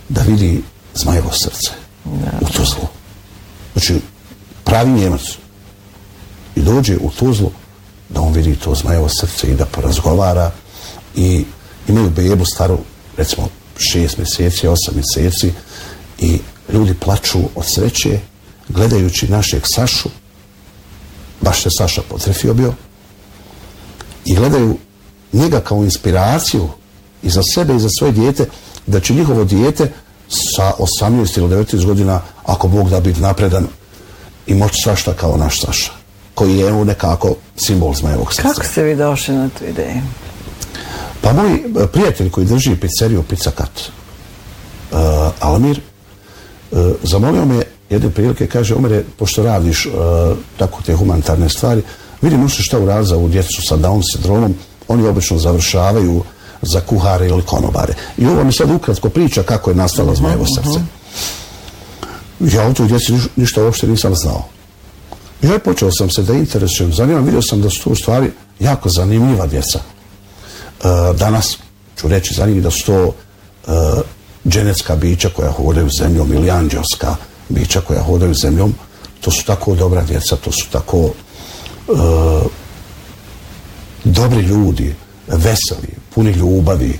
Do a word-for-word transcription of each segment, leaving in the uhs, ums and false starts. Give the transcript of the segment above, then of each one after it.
da vidi Zmajevo srce u Tuzlu. Znači, pravi Njemac i dođe u Tuzlu da on vidi to Zmajevo srce i da porazgovara i imaju bebu staru, recimo, šest mjeseci, osam mjeseci i ljudi plaču od sreće gledajući našeg Sašu, baš se Saša potrefio bio, i gledaju njega kao inspiraciju i za sebe i za svoje dijete, da će njihovo dijete sa osamnaest ili devetnaest godina, ako Bog da, biti napredan i moći svašta kao naš Saša, koji je evo nekako simbol Zmajevog srca. Kako ste vi došli na tu ideju? Pa moj prijatelj koji drži pizzeriju Pizza Cut, uh, Almir, uh, zamolio me jedne prilike, kaže, Omere, pošto radiš uh, tako te humanitarne stvari, vidi, možeš šta uraditi za ovu djecu sa Down sindromom, oni obično završavaju za kuhare ili konobare. I ovo mi sad ukratko priča kako je nastalo Zmajevo srce. Ja o toj djeci ništa uopšte nisam znao. Ja počeo sam se da interesujem za njima, vidio sam da su to u stvari jako zanimljiva djeca. Uh, danas ću reći za njih da su to uh, dženecka bića koja hodaju zemljom ili anđelska bića koja hodaju zemljom. To su tako dobra djeca, to su tako uh, dobri ljudi, veseli, puni ljubavi.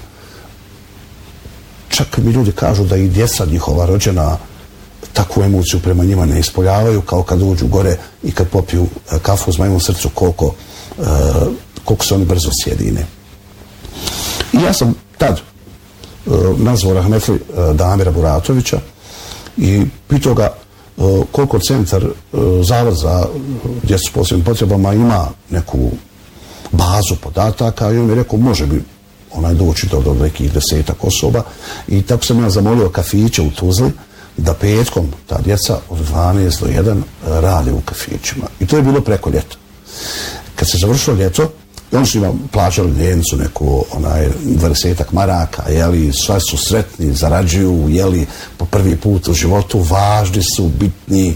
Čak mi ljudi kažu da i djeca njihova rođena takvu emociju prema njima ne ispoljavaju, kao kad uđu gore i kad popiju kafu u Zmajevom srcu, koliko, uh, koliko se oni brzo sjedine. I ja sam tad uh, nazvao rahmetli uh, Damira Buratovića i pitao ga uh, koliko centar, uh, zavod za djecu s posebnim potrebama ima neku bazu podataka, i on mi je rekao, može bi onaj doći do, do nekih desetak osoba, i tako sam ja zamolio kafiće u Tuzli da petkom ta djeca od dvanaest do jedan rade u kafićima. I to je bilo preko ljeta. Kad se završilo ljeto, i oni su ima plaćali dnevnicu neku, onaj, dvadesetak maraka, jeli, sve su sretni, zarađuju, jeli, po prvi put u životu, važni su, bitni.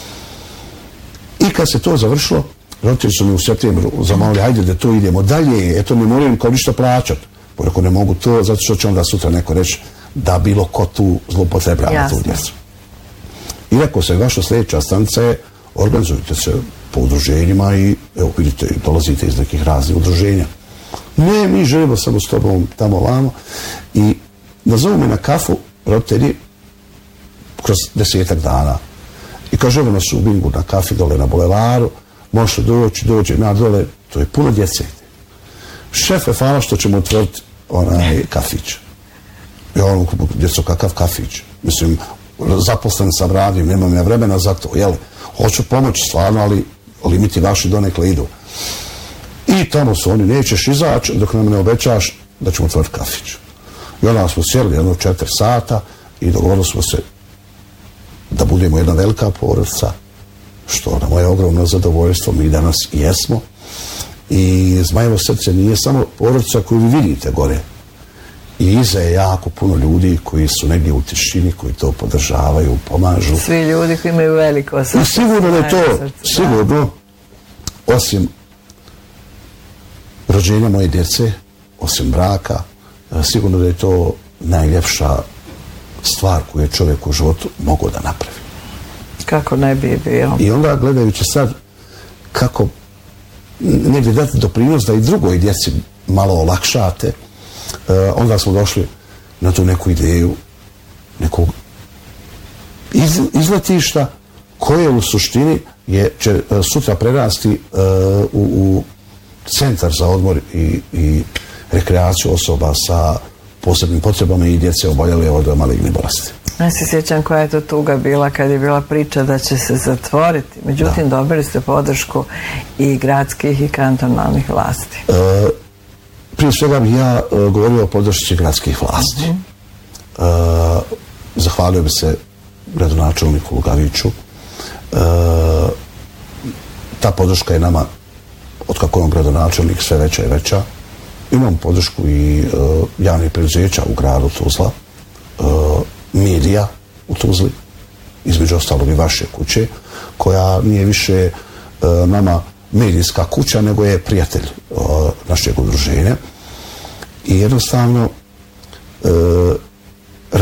I kad se to završilo, roditelji su mi u septembru zamolili, hajde da to idemo dalje, eto ne moram kao ništa plaćati. Ako ne mogu to, zato što će onda sutra neko reći da bilo ko tu zloupotrebljava tu djecu. I rekao se, vaša sljedeća stanica je, organizujte se po udruženjima i, evo vidite, dolazite iz nekih raznih udruženja. Ne, mi želimo samo s tobom tamo ovamo. I nazovu me na kafu roditelji kroz desetak dana. I kaže, evo nas u Bingu na kafi dole na bulevaru, možete doći, dođe na dole, to je puno djece. Šefe, hvala što ćemo otvoriti onaj kafić. Ja ono, djeco, kakav kafić? Mislim, zaposlen sam, radim, nemam ja vremena za to, jel? Hoću pomoći stvarno, ali limiti vaši donekle idu. I tamo su oni, nećeš izaći dok nam ne obećaš da ćemo otvoriti kafić. I onda smo sjeli jedno četiri sata i dogovorili smo se da budemo jedna velika porodica, što na moje ogromno zadovoljstvo mi danas i jesmo. I Zmajevo srce nije samo porodica koju vi vidite gore. I iza je jako puno ljudi koji su negdje u tišini, koji to podržavaju, pomažu. Svi ljudi koji imaju veliko srce. I sigurno da je to, sigurno, osim rođenja moje djece, osim braka, sigurno da je to najljepša stvar koju je čovjek u životu mogao da napravi. Kako ne bi bio. I onda gledajući sad kako negdje dati doprinos da i drugoj djeci malo olakšate, onda smo došli na tu neku ideju nekog iz, izletišta koje u suštini je, će sutra prerasti uh, u, u centar za odmor i, i rekreaciju osoba sa posebnim potrebama i djece oboljele od malignih bolesti. Ja se sjećam koja je to tuga bila kad je bila priča da će se zatvoriti. Međutim, da. Dobili ste podršku i gradskih i kantonalnih vlasti. Uh, Prije svega bih ja uh, govorio o podršci gradskih vlasti. Uh-huh. Uh, zahvalio bi se gradonačelniku Lugaviću. Uh, ta podrška je nama, od kako je on gradonačelnik, sve veća i veća. Imam podršku i uh, javnih preduzeća u gradu Tuzla, uh, medija u Tuzli, između ostalog i vaše kuće, koja nije više uh, nama medijska kuća, nego je prijatelj uh, našeg udruženja. I jednostavno uh,